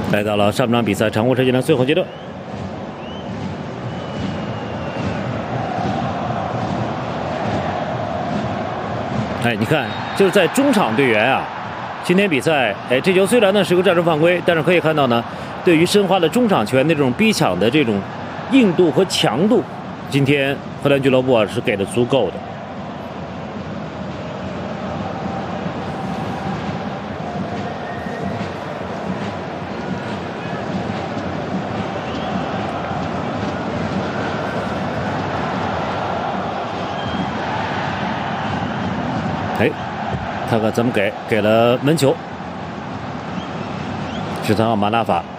来到了上半场比赛常规时间的最后阶段。哎，你看，就是在中场队员啊，今天比赛，哎，这球虽然呢是个战术犯规，但是可以看到呢，对于申花的中场球员的这种逼抢的这种硬度和强度，今天荷兰俱乐部啊是给的足够的。哎，看看怎么给了门球，13号马纳法。